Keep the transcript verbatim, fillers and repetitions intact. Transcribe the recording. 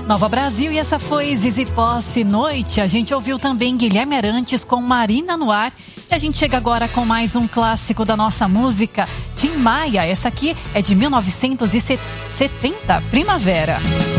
Nova Brasil, e essa foi Zizi Posse, Noite. A gente ouviu também Guilherme Arantes com Marina no Ar. E a gente chega agora com mais um clássico da nossa música, Tim Maia. Essa aqui é de mil novecentos e setenta, Primavera.